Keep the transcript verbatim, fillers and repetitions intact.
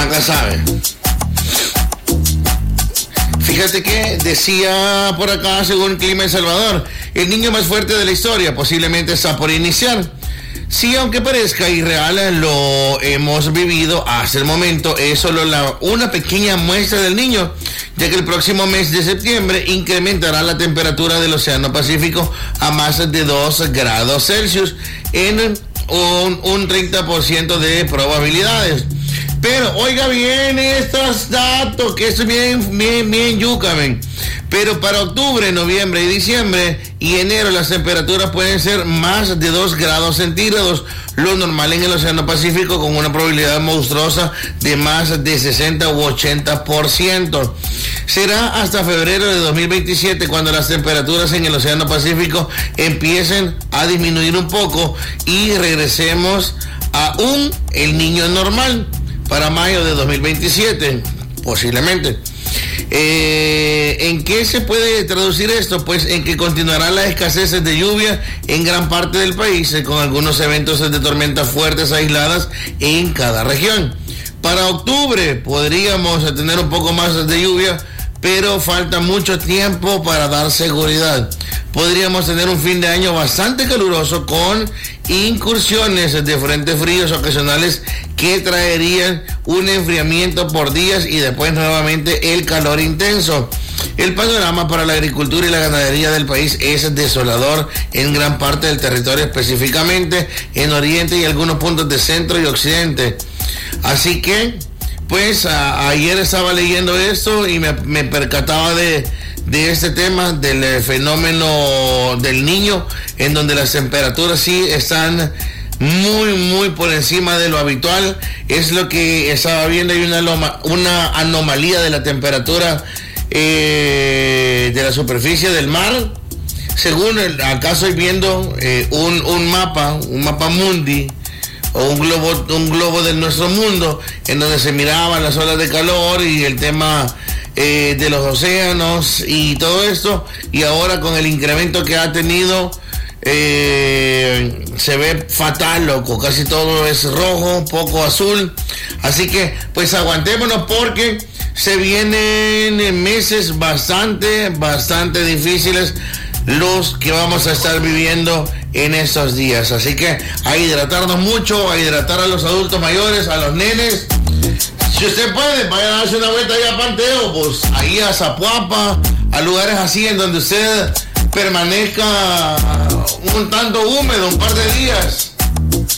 Nunca sabe. Fíjate que decía por acá, según Clima El Salvador, el niño más fuerte de la historia posiblemente está por iniciar. Sí, aunque parezca irreal, lo hemos vivido hasta el momento. Es solo la, una pequeña muestra del niño, ya que el próximo mes de septiembre incrementará la temperatura del Océano Pacífico a más de dos grados Celsius en un, un treinta por ciento de probabilidades. Pero oiga bien estos datos, que es bien, bien, bien yuca, ven. Pero para octubre, noviembre y diciembre y enero las temperaturas pueden ser más de dos grados centígrados, lo normal en el Océano Pacífico, con una probabilidad monstruosa de más de sesenta u ochenta por ciento. Será hasta febrero de dos mil veintisiete cuando las temperaturas en el Océano Pacífico empiecen a disminuir un poco y regresemos a un El Niño normal. Para mayo de dos mil veintisiete, posiblemente. Eh, ¿En qué se puede traducir esto? Pues en que continuará la escasez de lluvia en gran parte del país, con algunos eventos de tormentas fuertes aisladas en cada región. Para octubre podríamos tener un poco más de lluvia, pero falta mucho tiempo para dar seguridad. Podríamos tener un fin de año bastante caluroso con incursiones de frentes fríos ocasionales que traerían un enfriamiento por días y después nuevamente el calor intenso. El panorama para la agricultura y la ganadería del país es desolador en gran parte del territorio, específicamente en Oriente y algunos puntos de Centro y Occidente. Así que, pues, a, ayer estaba leyendo esto y me, me percataba de... de este tema del fenómeno del niño, en donde las temperaturas sí están muy muy por encima de lo habitual. Es lo que estaba viendo. Hay una, loma, una anomalía de la temperatura eh, de la superficie del mar. Según el, acá estoy viendo eh, un, un mapa, un mapa mundi, o un globo, un globo de nuestro mundo, en donde se miraban las olas de calor y el tema eh, de los océanos y todo esto, y ahora con el incremento que ha tenido eh, se ve fatal, loco, casi todo es rojo, poco azul, así que pues aguantémonos porque se vienen meses bastante, bastante difíciles los que vamos a estar viviendo en estos días. Así que a hidratarnos mucho, a hidratar a los adultos mayores, a los nenes. Si usted puede, vaya a darse una vuelta ahí a Panteo, pues ahí a Zapuapa, a lugares así en donde usted permanezca un tanto húmedo, un par de días.